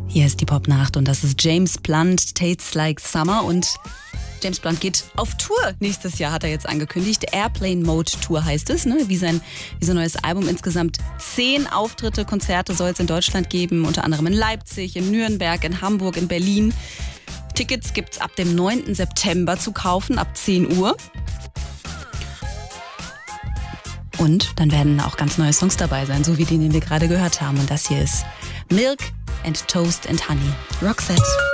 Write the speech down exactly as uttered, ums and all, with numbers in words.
Hier ist die Popnacht und das ist James Blunt, Tastes Like Summer. Und James Blunt geht auf Tour nächstes Jahr, hat er jetzt angekündigt. Airplane Mode Tour heißt es, ne? Wie sein, wie sein neues Album. Insgesamt zehn Auftritte, Konzerte soll es in Deutschland geben. Unter anderem in Leipzig, in Nürnberg, in Hamburg, in Berlin. Tickets gibt's ab dem neunten September zu kaufen, ab zehn Uhr. Und dann werden auch ganz neue Songs dabei sein, so wie den, den wir gerade gehört haben. Und das hier ist Milk and Toast and Honey. Roxette.